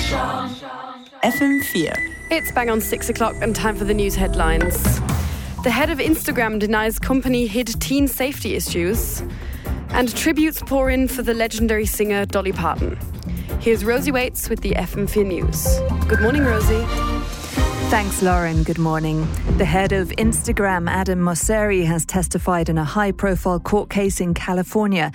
FM4. It's bang on 6 o'clock and time for the news headlines. The head of Instagram denies company hid teen safety issues. And tributes pour in for the legendary singer Dolly Parton. Here's Rosie Waits with the FM4 News. Good morning, Rosie. Thanks, Lauren. Good morning. The head of Instagram, Adam Mosseri, has testified in a high-profile court case in California.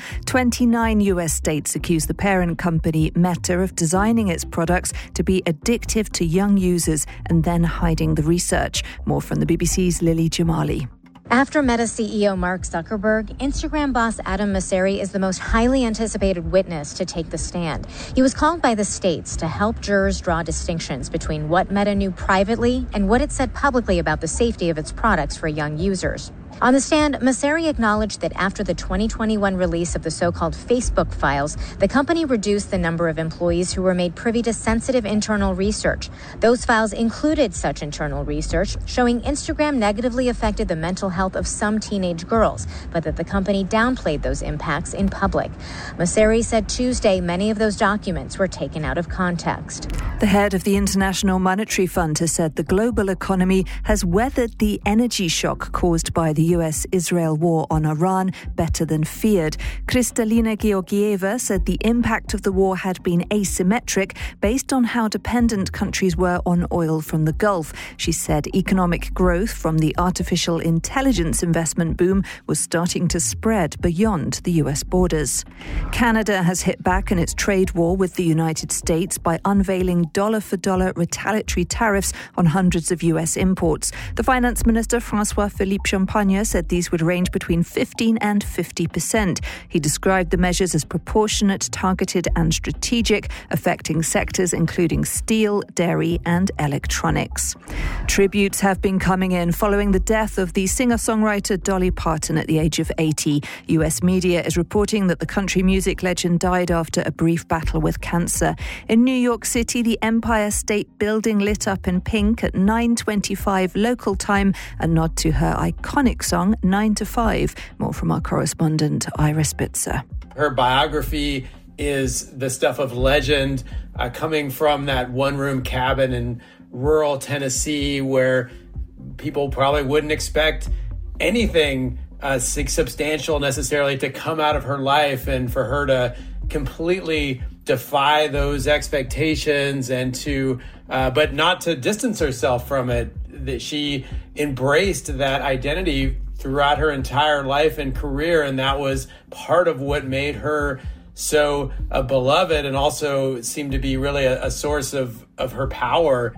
29 US states accuse the parent company, Meta, of designing its products to be addictive to young users and then hiding the research. More from the BBC's Lily Jamali. After Meta CEO Mark Zuckerberg, Instagram boss Adam Mosseri is the most highly anticipated witness to take the stand. He was called by the states to help jurors draw distinctions between what Meta knew privately and what it said publicly about the safety of its products for young users. On the stand, Mosseri acknowledged that after the 2021 release of the so-called Facebook files, the company reduced the number of employees who were made privy to sensitive internal research. Those files included such internal research showing Instagram negatively affected the mental health of some teenage girls, but that the company downplayed those impacts in public. Mosseri said Tuesday many of those documents were taken out of context. The head of the International Monetary Fund has said the global economy has weathered the energy shock caused by the US-Israel war on Iran better than feared. Kristalina Georgieva said the impact of the war had been asymmetric based on how dependent countries were on oil from the Gulf. She said economic growth from the artificial intelligence investment boom was starting to spread beyond the US borders. Canada has hit back in its trade war with the United States by unveiling dollar-for-dollar retaliatory tariffs on hundreds of US imports. The Finance Minister, François-Philippe Champagne, said these would range between 15 and 50%. He described the measures as proportionate, targeted and strategic, affecting sectors including steel, dairy and electronics. Tributes have been coming in following the death of the singer-songwriter Dolly Parton at the age of 80. US media is reporting that the country music legend died after a brief battle with cancer. In New York City, the Empire State Building lit up in pink at 9:25 local time, a nod to her iconic song 9 to 5. More from our correspondent Ira Spitzer. Her biography is the stuff of legend, coming from that one-room cabin in rural Tennessee where people probably wouldn't expect anything substantial necessarily to come out of her life, and for her to completely defy those expectations and to but not to distance herself from it. That she embraced that identity throughout her entire life and career, and that was part of what made her so beloved and also seemed to be really a source of her power.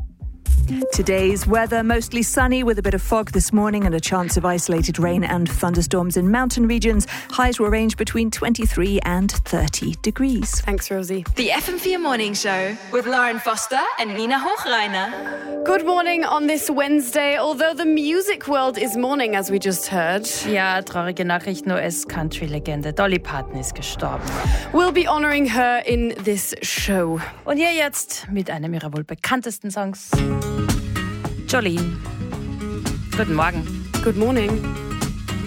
Today's weather, mostly sunny with a bit of fog this morning and a chance of isolated rain and thunderstorms in mountain regions. Highs will range between 23 and 30 degrees. Thanks, Rosie. The FM4 Morning Show with Lauren Foster and Nina Hochreiner. Good morning on this Wednesday, although the music world is mourning, as we just heard. Ja, traurige Nachrichten, US-Country-Legende Dolly Parton ist gestorben. We'll be honoring her in this show. Und hier jetzt mit einem ihrer wohl bekanntesten Songs. Jolene. Guten Morgen. Good morning.